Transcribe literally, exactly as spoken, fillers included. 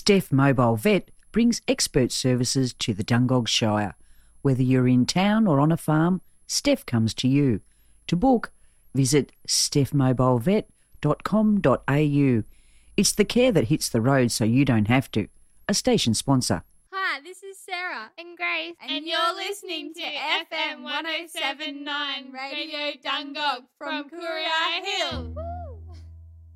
Steph Mobile Vet brings expert services to the Dungog Shire. Whether you're in town or on a farm, Steph comes to you. To book, visit steph mobile vet dot com dot a u. It's the care that hits the road so you don't have to. A station sponsor. Hi, this is Sarah and Grace, and, and you're listening to F M one oh seven point nine Radio Dungog from Courier Hill.